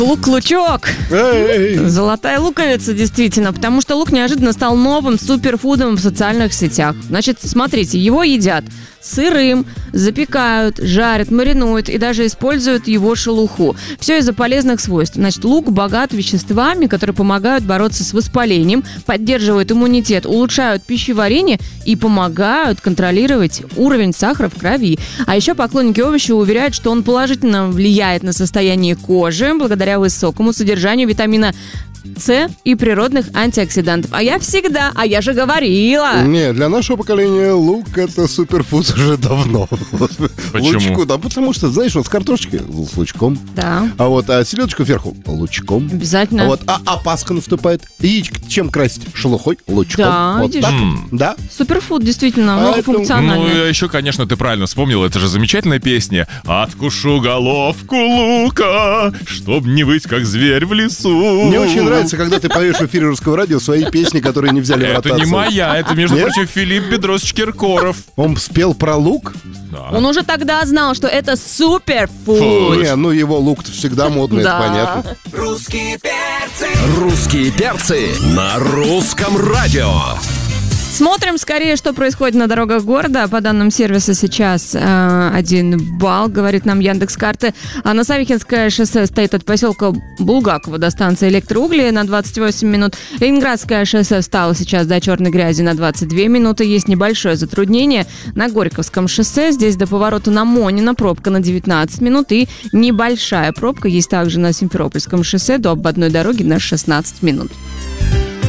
Лук-лучок. Золотая луковица, действительно, потому что лук неожиданно стал новым суперфудом в социальных сетях. Значит, смотрите, его едят сырым, запекают, жарят, маринуют и даже используют его шелуху. Все из-за полезных свойств. Значит, лук богат веществами, которые помогают бороться с воспалением, поддерживают иммунитет, улучшают пищеварение и помогают контролировать уровень сахара в крови. А еще поклонники овоща уверяют, что он положительно влияет на состояние кожи благодаря высокому содержанию витамина С и природных антиоксидантов. А я же говорила. Не, для нашего поколения лук — это суперфуд уже давно. Почему? Лучку, да, потому что, знаешь, вот с картошечкой с лучком. Да. А селедочку вверху лучком. Обязательно. А Пасха наступает. Яичко чем красить? Шелухой, лучком. Да, вот видишь? так. Да. Суперфуд, действительно, многофункциональный. Ну, еще, конечно, ты правильно вспомнил, это же замечательная песня. «Откушу головку лука, чтоб не быть как зверь в лесу». Мне очень нравится, когда ты поешь в эфире Русского радио свои песни, которые не взяли в ротацию. Это не моя, это, между Нет? прочим, Филипп Бедросович Киркоров. Он спел про лук? Да. Он уже тогда знал, что это суперфуд. Не, ну его лук-то всегда модный, это понятно. Русские перцы на русском радио. Смотрим скорее, что происходит на дорогах города. По данным сервиса сейчас 1 балл, говорит нам Яндекс.Карты. А на Савихинское шоссе стоит от поселка Булгакова до станции Электроугли на 28 минут. Ленинградское шоссе встало сейчас до Черной грязи на 22 минуты. Есть небольшое затруднение на Горьковском шоссе. Здесь до поворота на Монина пробка на 19 минут. И небольшая пробка есть также на Симферопольском шоссе до обводной дороги на 16 минут.